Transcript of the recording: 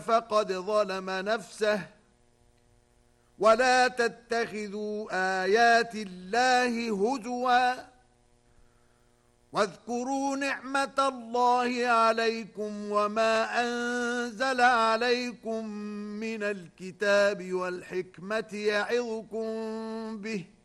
فقد ظلم نفسه ولا تتخذوا آيات الله هزوا واذكروا نعمة الله عليكم وما أنزل عليكم من الكتاب والحكمة يعظكم به